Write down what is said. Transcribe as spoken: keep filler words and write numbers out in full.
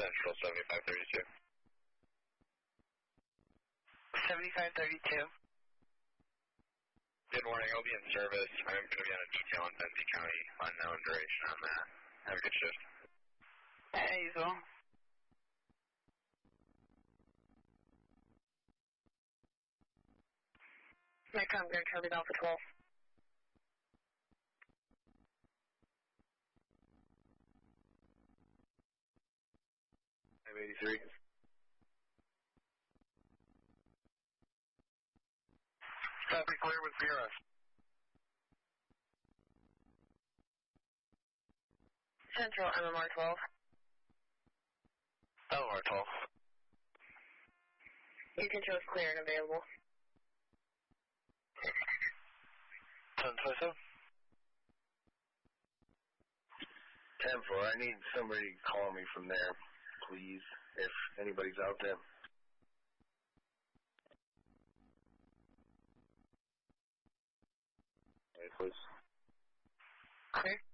Central seventy-five thirty-two. seventy-five thirty-two. Good morning, I'll be in service. I'm going to be on a detail in Benzie County, unknown duration on that. Have a good shift. Hazel. Nikon, Grand Charlie Alpha twelve. five eighty-three. Copy, clear with zero. Central M M R twelve. L M R twelve. You can show us clear and available. ten twenty-seven. ten four, I need somebody to call me from there, please, if anybody's out there. Hey, please. Clear.